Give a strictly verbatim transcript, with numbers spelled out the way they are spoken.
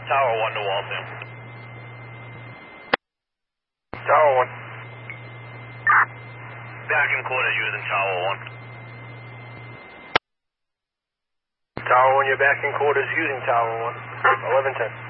Tower one to Waltham. Tower one. Back in quarters using Tower one. Tower one, you're back in quarters using Tower one. eleven ten.